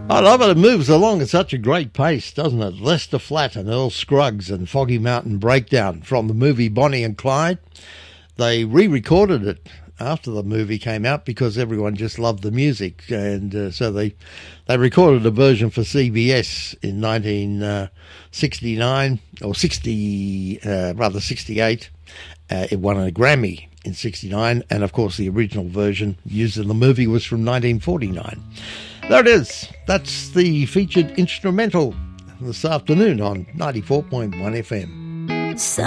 I love it. It moves along at such a great pace, doesn't it? Lester Flatt and Earl Scruggs and Foggy Mountain Breakdown from the movie Bonnie and Clyde. They re-recorded it after the movie came out because everyone just loved the music, and so they recorded a version for CBS in 1969 or 68. It won a Grammy in 69, and of course the original version used in the movie was from 1949. There it is. That's the featured instrumental this afternoon on 94.1 FM.